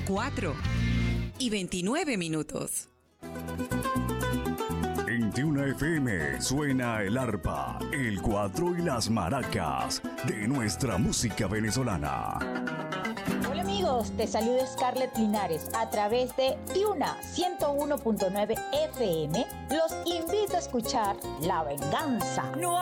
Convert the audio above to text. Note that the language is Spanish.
4:29. En Tiuna FM suena el arpa, el cuatro y las maracas de nuestra música venezolana. Hola amigos, te saluda Scarlett Linares a través de Tiuna 101.9 FM. Los invito a escuchar La Venganza. No